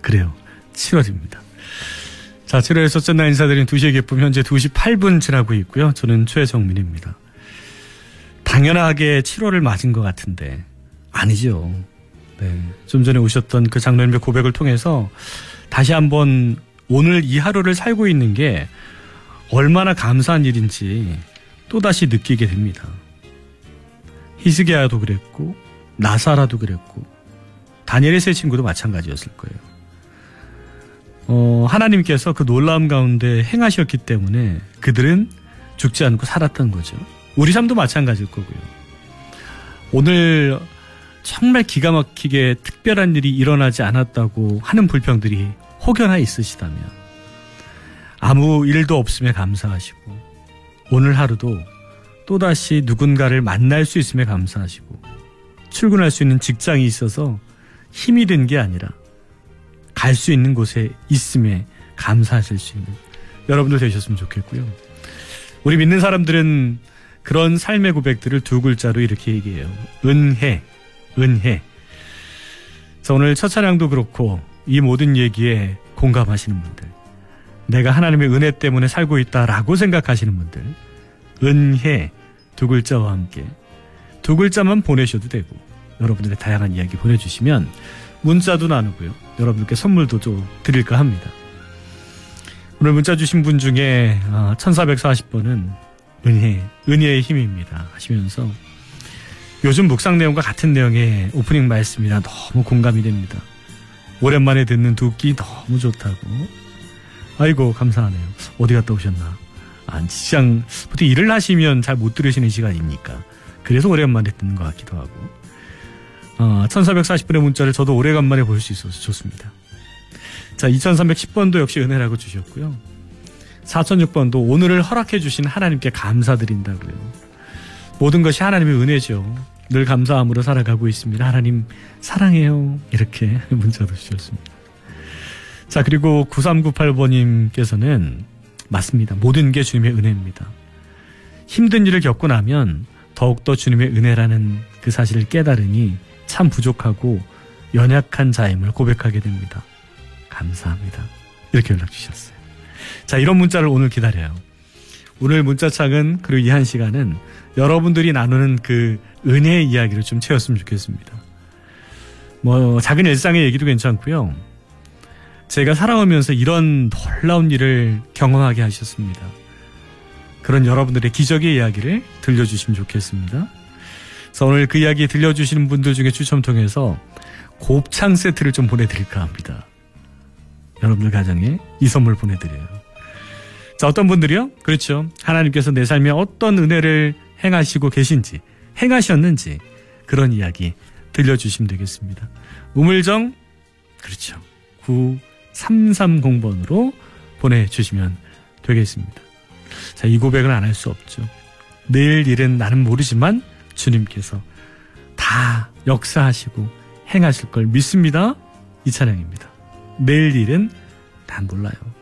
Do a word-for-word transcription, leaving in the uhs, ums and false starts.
그래요. 칠월입니다. 자, 칠월의 첫째 날 인사드린 두 시의 기쁨 현재 두 시 팔 분 지나고 있고요. 저는 최정민입니다. 당연하게 칠월을 맞은 것 같은데 아니죠. 네, 좀 전에 오셨던 그 장로님의 고백을 통해서 다시 한번 오늘 이 하루를 살고 있는 게 얼마나 감사한 일인지 또다시 느끼게 됩니다. 히스기야도 그랬고 나사라도 그랬고 다니엘의 세 친구도 마찬가지였을 거예요. 어, 하나님께서 그 놀라움 가운데 행하셨기 때문에 그들은 죽지 않고 살았던 거죠. 우리 삶도 마찬가지일 거고요. 오늘 정말 기가 막히게 특별한 일이 일어나지 않았다고 하는 불평들이 혹여나 있으시다면 아무 일도 없음에 감사하시고 오늘 하루도 또다시 누군가를 만날 수 있음에 감사하시고 출근할 수 있는 직장이 있어서 힘이 든 게 아니라 갈 수 있는 곳에 있음에 감사하실 수 있는 여러분들 되셨으면 좋겠고요. 우리 믿는 사람들은 그런 삶의 고백들을 두 글자로 이렇게 얘기해요. 은혜, 은혜. 자, 오늘 첫 찬양도 그렇고 이 모든 얘기에 공감하시는 분들, 내가 하나님의 은혜 때문에 살고 있다라고 생각하시는 분들, 은혜 두 글자와 함께 두 글자만 보내셔도 되고 여러분들의 다양한 이야기 보내주시면 문자도 나누고요. 여러분들께 선물도 좀 드릴까 합니다. 오늘 문자 주신 분 중에 천사백사십 번은 은혜, 은혜의 힘입니다 하시면서 요즘 묵상 내용과 같은 내용의 오프닝 말씀이라 너무 공감이 됩니다. 오랜만에 듣는 두 끼 너무 좋다고. 아이고 감사하네요. 어디 갔다 오셨나. 아, 직장 보통 일을 하시면 잘 못 들으시는 시간이니까 그래서 오랜만에 듣는 것 같기도 하고. 어, 천사백사십 번의 문자를 저도 오래간만에 볼 수 있어서 좋습니다. 자, 이천삼백십 번도 역시 은혜라고 주셨고요. 사천육 번도 오늘을 허락해 주신 하나님께 감사드린다고요. 모든 것이 하나님의 은혜죠. 늘 감사함으로 살아가고 있습니다. 하나님 사랑해요. 이렇게 문자도 주셨습니다. 자, 그리고 구삼구팔 번님께서는 맞습니다. 모든 게 주님의 은혜입니다. 힘든 일을 겪고 나면 더욱더 주님의 은혜라는 그 사실을 깨달으니 참 부족하고 연약한 자임을 고백하게 됩니다. 감사합니다. 이렇게 연락 주셨어요. 자, 이런 문자를 오늘 기다려요. 오늘 문자창은 그리고 이 한 시간은 여러분들이 나누는 그 은혜의 이야기를 좀 채웠으면 좋겠습니다. 뭐 작은 일상의 얘기도 괜찮고요. 제가 살아오면서 이런 놀라운 일을 경험하게 하셨습니다. 그런 여러분들의 기적의 이야기를 들려주시면 좋겠습니다. 그래서 오늘 그 이야기 들려주시는 분들 중에 추첨 통해서 곱창 세트를 좀 보내드릴까 합니다. 여러분들 가정에 이 선물 보내드려요. 자, 어떤 분들이요? 그렇죠. 하나님께서 내 삶에 어떤 은혜를 행하시고 계신지, 행하셨는지 그런 이야기 들려주시면 되겠습니다. 우물정, 그렇죠. 구삼삼공 번으로 보내주시면 되겠습니다. 자, 이 고백은 안 할 수 없죠. 내일 일은 나는 모르지만 주님께서 다 역사하시고 행하실 걸 믿습니다. 이 찬양입니다. 내일 일은 난 몰라요.